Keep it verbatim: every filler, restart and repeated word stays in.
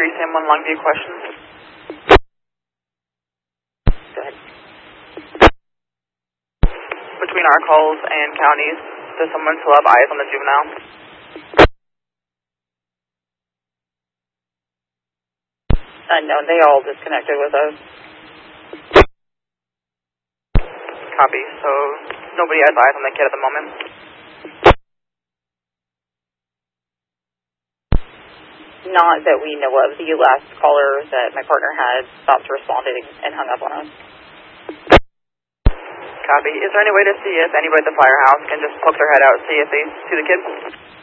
three Sam one Longview, questions? Go ahead. Between our calls and counties, does someone still have eyes on the juvenile? Uh, no, they all disconnected with us. Copy. So nobody has eyes on the kid at the moment? Not that we know of. The last caller that my partner had stopped responding and hung up on us. Copy. Is there any way to see if anybody at the firehouse can just poke their head out, see if they see the kid?